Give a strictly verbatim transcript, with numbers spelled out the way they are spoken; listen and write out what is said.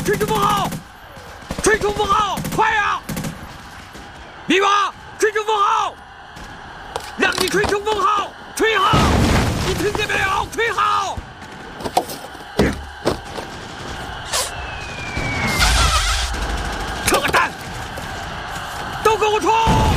吹冲锋号，吹冲锋号，快呀！明王，吹冲锋号，让你吹冲锋号，吹号，你听见没有？吹号！扯淡，都给我冲！